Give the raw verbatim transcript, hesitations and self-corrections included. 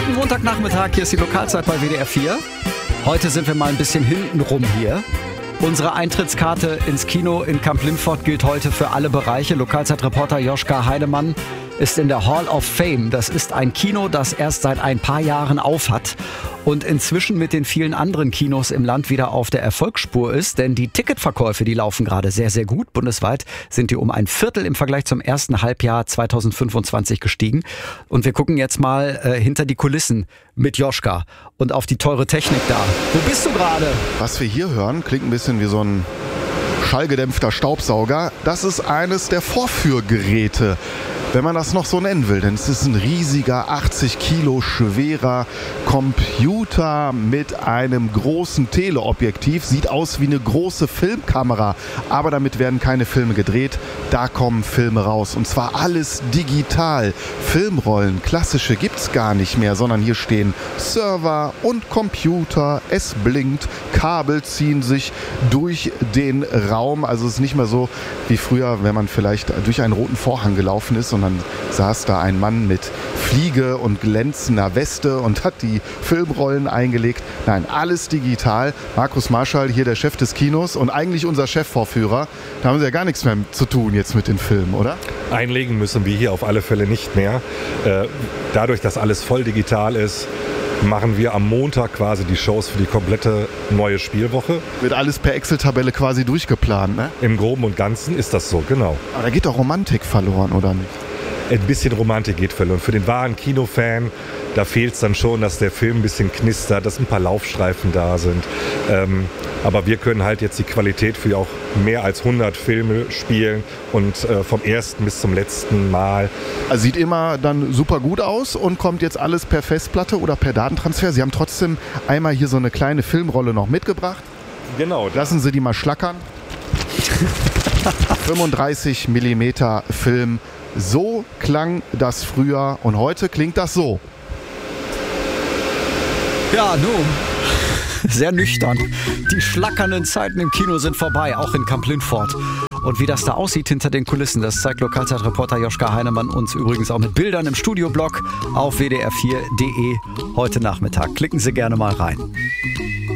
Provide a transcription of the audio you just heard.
Guten Montagnachmittag, hier ist die Lokalzeit bei W D R vier. Heute sind wir mal ein bisschen hintenrum hier. Unsere Eintrittskarte ins Kino in Kamp-Lintfort gilt heute für alle Bereiche. Lokalzeitreporter Joschka Heinemann ist in der Hall of Fame. Das ist ein Kino, das erst seit ein paar Jahren auf hat und inzwischen mit den vielen anderen Kinos im Land wieder auf der Erfolgsspur ist. Denn die Ticketverkäufe, die laufen gerade sehr, sehr gut. Bundesweit sind die um ein Viertel im Vergleich zum ersten Halbjahr zweitausendfünfundzwanzig gestiegen. Und wir gucken jetzt mal äh, hinter die Kulissen mit Joschka und auf die teure Technik da. Wo bist du gerade? Was wir hier hören, klingt ein bisschen wie so ein schallgedämpfter Staubsauger. Das ist eines der Vorführgeräte, wenn man das noch so nennen will. Denn es ist ein riesiger, achtzig Kilo schwerer Computer mit einem großen Teleobjektiv. Sieht aus wie eine große Filmkamera, aber damit werden keine Filme gedreht. Da kommen Filme raus. Und zwar alles digital. Filmrollen, klassische, gibt's gar nicht mehr, sondern hier stehen Server und Computer. Es blinkt, Kabel ziehen sich durch den Raum. Also es ist nicht mehr so wie früher, wenn man vielleicht durch einen roten Vorhang gelaufen ist und dann saß da ein Mann mit Fliege und glänzender Weste und hat die Filmrollen eingelegt. Nein, alles digital. Markus Marschall, hier der Chef des Kinos und eigentlich unser Chefvorführer. Da haben Sie ja gar nichts mehr zu tun jetzt mit den Filmen, oder? Einlegen müssen wir hier auf alle Fälle nicht mehr. Äh, dadurch, dass alles voll digital ist, machen wir am Montag quasi die Shows für die komplette neue Spielwoche. Wird alles per Excel-Tabelle quasi durchgeplant, ne? Im Groben und Ganzen ist das so, genau. Aber da geht doch Romantik verloren, oder nicht? Ein bisschen Romantik geht verloren. Für den wahren Kinofan, da fehlt es dann schon, dass der Film ein bisschen knistert, dass ein paar Laufstreifen da sind. Ähm, aber wir können halt jetzt die Qualität für auch mehr als hundert Filme spielen und äh, vom ersten bis zum letzten Mal. Also sieht immer dann super gut aus und kommt jetzt alles per Festplatte oder per Datentransfer. Sie haben trotzdem einmal hier so eine kleine Filmrolle noch mitgebracht. Genau. Lassen Sie die mal schlackern. fünfunddreißig Millimeter Film. So klang das früher und heute klingt das so. Ja, nun, sehr nüchtern. Die schlackernden Zeiten im Kino sind vorbei, auch in Kamp-Lintfort. Und wie das da aussieht hinter den Kulissen, das zeigt Lokalzeitreporter Joschka Heinemann uns übrigens auch mit Bildern im Studioblog auf w d r vier punkt d e heute Nachmittag. Klicken Sie gerne mal rein.